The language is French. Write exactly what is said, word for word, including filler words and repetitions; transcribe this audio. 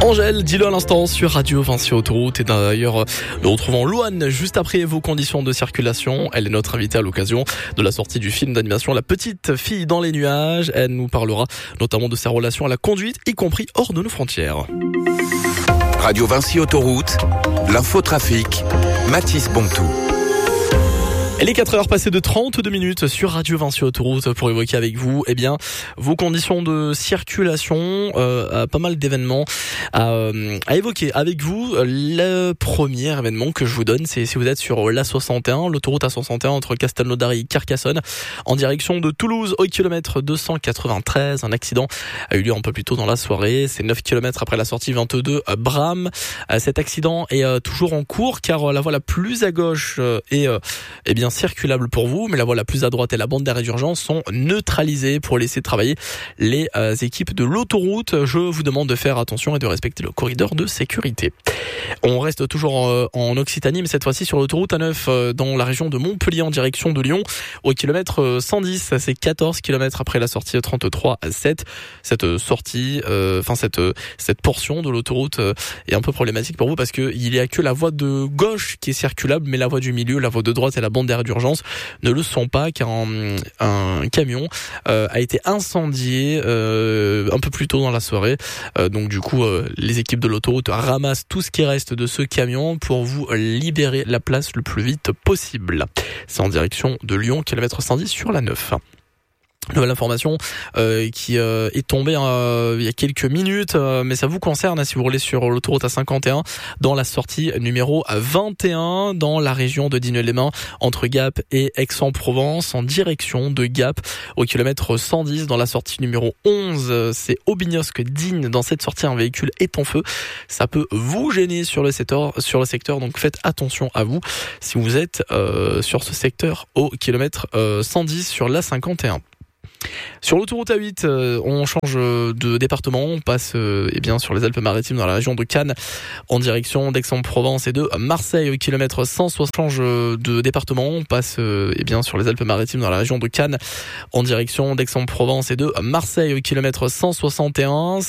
Angèle, dis-le à l'instant sur Radio Vinci Autoroute. Et d'ailleurs, nous retrouvons Louane juste après vos conditions de circulation. Elle est notre invitée à l'occasion de la sortie du film d'animation La Petite Fille dans les Nuages. Elle nous parlera notamment de sa relation à la conduite, y compris hors de nos frontières. Radio Vinci Autoroute, l'infotrafic, Mathis Bontou. Et les quatre heures passées de trente-deux minutes sur Radio Vinci Autoroute pour évoquer avec vous, eh bien, vos conditions de circulation, euh, pas mal d'événements à, euh, à évoquer avec vous. Le premier événement que je vous donne, c'est si vous êtes sur l'A soixante et un, l'autoroute A soixante et un entre Castelnaudary et Carcassonne, en direction de Toulouse au kilomètre deux cent quatre-vingt-treize. Un accident a eu lieu un peu plus tôt dans la soirée. C'est neuf kilomètres après la sortie vingt-deux à Bram. Cet accident est euh, toujours en cours car la voie la plus à gauche euh, est, euh, eh bien, circulable pour vous, mais la voie la plus à droite et la bande d'arrêt d'urgence sont neutralisées pour laisser travailler les euh, équipes de l'autoroute. Je vous demande de faire attention et de respecter le corridor de sécurité. On reste toujours euh, en Occitanie, mais cette fois-ci sur l'autoroute A neuf euh, dans la région de Montpellier en direction de Lyon au kilomètre euh, cent dix. C'est quatorze kilomètres après la sortie trente-trois à sept. Cette sortie, euh, enfin cette cette portion de l'autoroute euh, est un peu problématique pour vous parce que il y a que la voie de gauche qui est circulable, mais la voie du milieu, la voie de droite et la bande d'arrêt d'urgence ne le sont pas car un, un camion euh, a été incendié euh, un peu plus tôt dans la soirée. Euh, donc du coup, euh, les équipes de l'autoroute ramassent tout ce qui reste de ce camion pour vous libérer la place le plus vite possible. C'est en direction de Lyon, kilomètre cent dix sur la neuf. Nouvelle information euh, qui euh, est tombée euh, il y a quelques minutes, euh, mais ça vous concerne hein, si vous roulez sur l'autoroute A cinquante et un dans la sortie numéro vingt et un dans la région de Digne-les-Bains entre Gap et Aix-en-Provence en direction de Gap au kilomètre cent dix dans la sortie numéro onze. C'est Aubignosc Digne. Dans cette sortie, un véhicule est en feu. Ça peut vous gêner sur le secteur, sur le secteur, donc faites attention à vous si vous êtes euh, sur ce secteur au kilomètre euh, cent dix sur l'A cinquante et un. Sur l'autoroute A huit, euh, on change de département, on passe euh, eh bien sur les Alpes-Maritimes dans la région de Cannes en direction d'Aix-en-Provence et de Marseille au kilomètre cent soixante. On change de département, on passe euh, eh bien sur les Alpes-Maritimes dans la région de Cannes en direction d'Aix-en-Provence et de Marseille au kilomètre cent soixante et un.